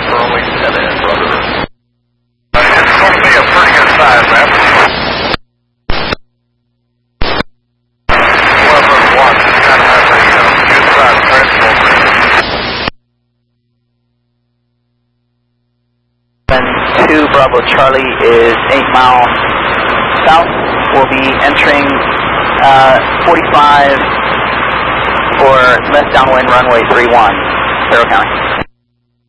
for only 10 in, brother. It's going to be a pretty good size, man. 11 watts, kind of has a good size transport. 2 Bravo Charlie is 8 miles south. We'll be entering 45 for left downwind runway 31, Carroll County.